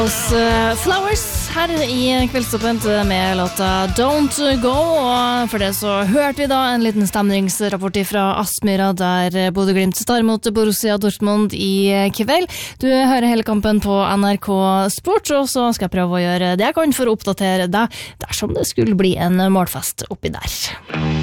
Flowers her i Kveldsåpent med låta Don't Go, og for det så hørte vi da en liten stemningsrapport fra Aspmyra der Bodø Glimt tar mot Borussia Dortmund i kveld. Du hører hele kampen på NRK Sport, og så skal jeg prøve å gjøre det jeg kan for å oppdatere deg dersom det skulle bli en målfest oppi der.